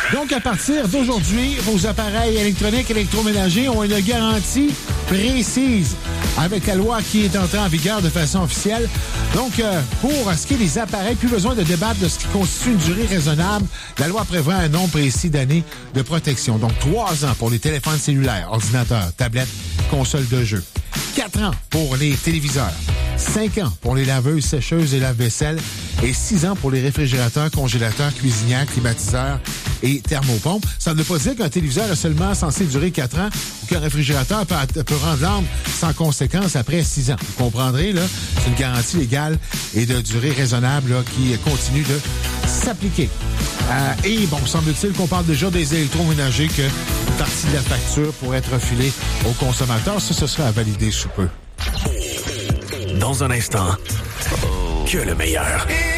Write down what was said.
Donc, à partir d'aujourd'hui, vos appareils électroniques, électroménagers ont une garantie précise avec la loi qui est entrée en vigueur de façon officielle. Donc, pour ce qui est des appareils, plus besoin de débattre de ce qui constitue une durée raisonnable. La loi prévoit un nombre précis d'années de protection. Donc, 3 ans pour les téléphones cellulaires, ordinateurs, tablettes, consoles de jeux. 4 ans pour les téléviseurs. 5 ans pour les laveuses, sécheuses et lave-vaisselle. Et 6 ans pour les réfrigérateurs, congélateurs, cuisinières, climatiseurs et thermopompes. Ça ne veut pas dire qu'un téléviseur est seulement censé durer 4 ans ou qu'un réfrigérateur peut rendre l'âme sans conséquence après 6 ans. Vous comprendrez, là, c'est une garantie légale et de durée raisonnable là, qui continue de s'appliquer. Et bon, semble-t-il qu'on parle déjà des électroménagers que une partie de la facture pourrait être refilée aux consommateurs. Ça, ce sera à valider sous peu. Dans un instant, que le meilleur.